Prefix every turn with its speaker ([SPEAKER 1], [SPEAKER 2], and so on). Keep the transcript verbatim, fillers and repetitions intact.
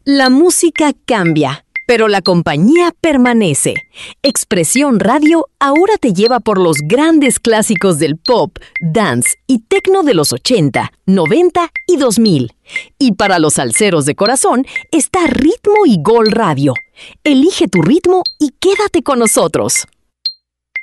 [SPEAKER 1] La música cambia, pero la compañía permanece. Expresión Radio ahora te lleva por los grandes clásicos del pop, dance y techno de los ochenta, noventa y dos mil. Y para los salseros de corazón está Ritmo y Gol Radio. Elige tu ritmo y quédate con nosotros.